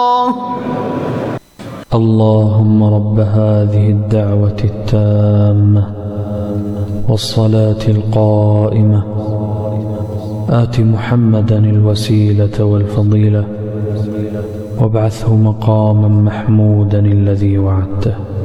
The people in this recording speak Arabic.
اللهم رب هذه الدعوة التامة والصلاة القائمة آت محمدا الوسيلة والفضيلة وابعثه مقاما محمودا الذي وعدته.